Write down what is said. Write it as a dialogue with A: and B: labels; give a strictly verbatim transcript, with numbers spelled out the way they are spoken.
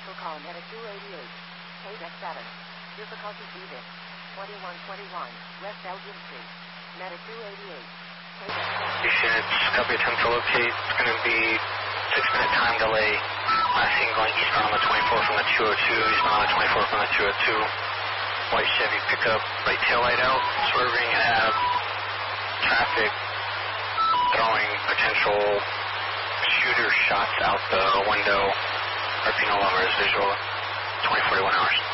A: vehicle call Medic two eighty-eight. K seven. Difficulty breathing. twenty-one twenty-one. West Elgin Street. Medic two eighty-eight. K seven.
B: Units, copy attempt to locate. It's going to be six minute time delay. Last seen going eastbound on the twenty-four from the two oh two, eastbound on the twenty-four from the two oh two. White Chevy pickup, right tail light out, swerving, have traffic, throwing potential shooter shots out the window. R P no longer is visual. twenty forty-one hours.